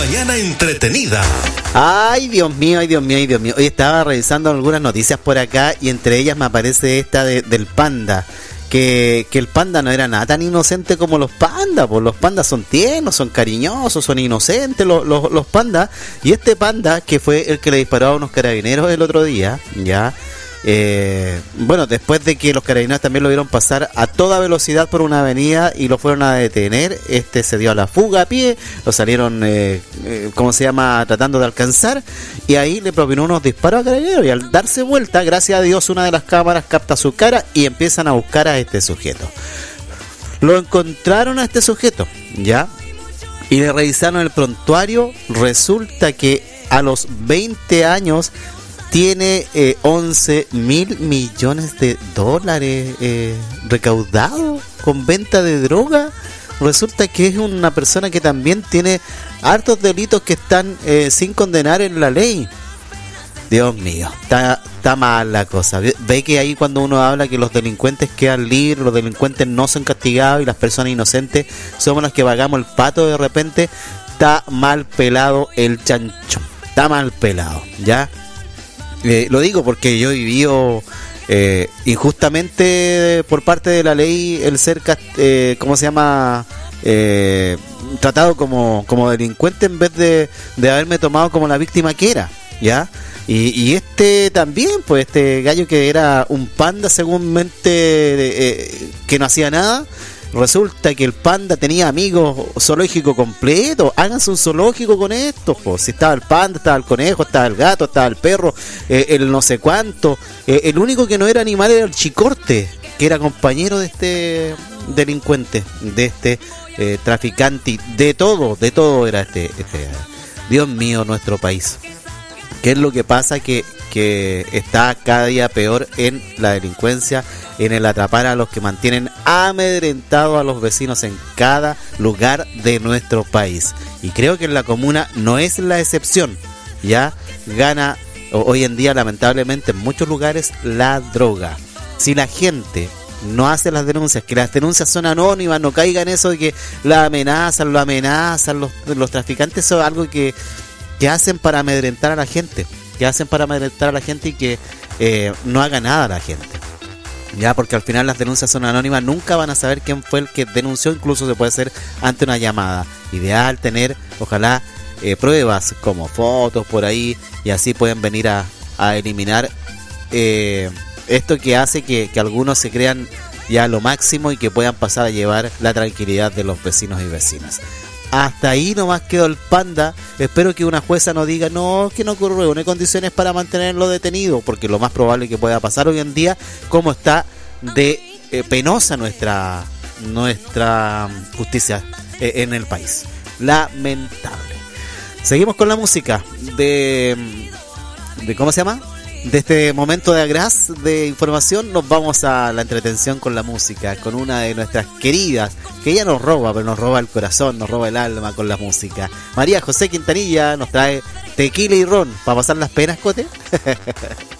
Mañana entretenida. Ay, Dios mío, ay, Dios mío, ay, Dios mío. Hoy estaba revisando algunas noticias por acá y entre ellas me aparece esta del panda. Que el panda no era nada tan inocente como los pandas, pues los pandas son tiernos, son cariñosos, son inocentes los pandas. Y este panda, que fue el que le disparó a unos carabineros el otro día, ya, bueno, después de que los carabineros también lo vieron pasar a toda velocidad por una avenida y lo fueron a detener, se dio a la fuga a pie, lo salieron, tratando de alcanzar, y ahí le propinó unos disparos a carabineros, y al darse vuelta, gracias a Dios, una de las cámaras capta su cara y empiezan a buscar a este sujeto. Lo encontraron a este sujeto, ¿ya? Y le revisaron el prontuario. Resulta que a los 20 años tiene 11.000 millones de dólares recaudados con venta de droga. Resulta que es una persona que también tiene hartos delitos que están sin condenar en la ley. Dios mío, está mal la cosa. Ve que ahí cuando uno habla que los delincuentes quedan libres, los delincuentes no son castigados y las personas inocentes somos las que pagamos el pato de repente. Está mal pelado el chancho. Está mal pelado, ¿ya? Lo digo porque yo he vivido injustamente por parte de la ley el ser, tratado como delincuente en vez de haberme tomado como la víctima que era, ¿ya? Y también, pues este gallo que era un panda seguramente que no hacía nada. Resulta que el panda tenía amigos zoológico completo. Háganse un zoológico con esto, pues. Si estaba el panda, estaba el conejo, estaba el gato, estaba el perro, el no sé cuánto. El único que no era animal era el chicorte, que era compañero de este delincuente, de este traficante, de todo era este. Dios mío, nuestro país. ¿Qué es lo que pasa? Que está cada día peor en la delincuencia, en el atrapar a los que mantienen amedrentados a los vecinos en cada lugar de nuestro país. Y creo que en la comuna no es la excepción. Ya gana hoy en día, lamentablemente, en muchos lugares la droga. Si la gente no hace las denuncias, que las denuncias son anónimas, no caigan en eso de que la amenazan, los traficantes. Eso es algo que hacen para amedrentar a la gente, y que no haga nada a la gente, ya, porque al final las denuncias son anónimas, nunca van a saber quién fue el que denunció. Incluso se puede hacer ante una llamada. Ideal tener, ojalá, pruebas como fotos por ahí, y así pueden venir a eliminar esto que hace que algunos se crean ya lo máximo y que puedan pasar a llevar la tranquilidad de los vecinos y vecinas. Hasta ahí nomás quedó el panda. Espero que una jueza no diga que no reúne condiciones para mantenerlo detenido, porque lo más probable que pueda pasar hoy en día, como está de penosa nuestra justicia en el país. Lamentable. Seguimos con la música de ¿cómo se llama? De este momento de agraz de información nos vamos a la entretención con la música, con una de nuestras queridas, que ella nos roba, pero nos roba el corazón, nos roba el alma con la música. María José Quintanilla nos trae Tequila y Ron para pasar las penas, Cote.